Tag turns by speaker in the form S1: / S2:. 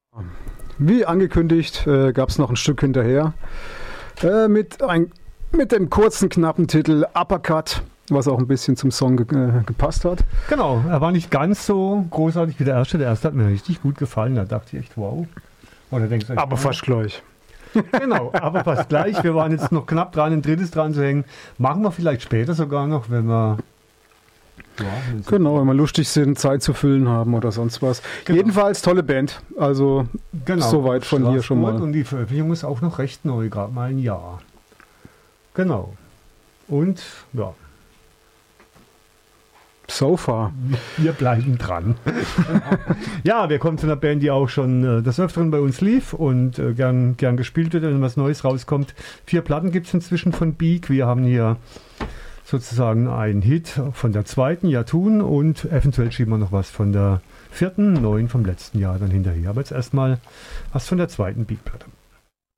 S1: Wie angekündigt, gab es noch ein Stück hinterher mit dem kurzen, knappen Titel Uppercut, was auch ein bisschen zum Song gepasst hat.
S2: Genau, er war nicht ganz so großartig wie der erste. Der erste hat mir richtig gut gefallen. Da dachte ich echt, wow. Oder denkst du,
S1: aber fast gleich.
S2: Genau, aber fast gleich. Wir waren jetzt noch knapp dran, ein drittes dran zu hängen. Machen wir vielleicht später sogar noch, wenn wir... Ja,
S1: genau, wenn wir lustig sind, Zeit zu füllen haben oder sonst was.
S2: Genau.
S1: Jedenfalls tolle Band. Also soweit von hier schon mal.
S2: Und die Veröffentlichung ist auch noch recht neu, gerade mal ein Jahr. Genau. Und ja.
S1: So far.
S2: Wir bleiben dran. Ja, wir kommen zu einer Band, die auch schon des Öfteren bei uns lief und gern gespielt wird, wenn was Neues rauskommt. 4 Platten gibt es inzwischen von Beak. Wir haben hier sozusagen einen Hit von der zweiten, Ja tun, und eventuell schieben wir noch was von der 4., 9 vom letzten Jahr dann hinterher. Aber jetzt erstmal was von der zweiten Beak-Platte.